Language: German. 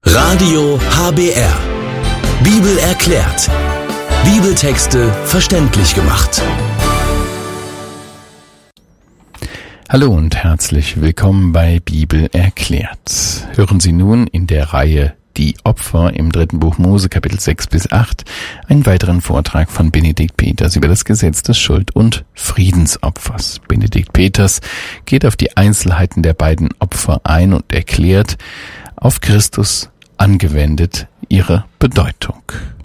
Radio HBR. Bibel erklärt. Bibeltexte verständlich gemacht. Hallo und herzlich willkommen bei Bibel erklärt. Hören Sie nun in der Reihe Die Opfer im 3. Buch Mose, Kapitel 6-8, einen weiteren Vortrag von Benedikt Peters über das Gesetz des Schuld- und Friedensopfers. Benedikt Peters geht auf die Einzelheiten der beiden Opfer ein und erklärt, auf Christus angewendet, ihre Bedeutung.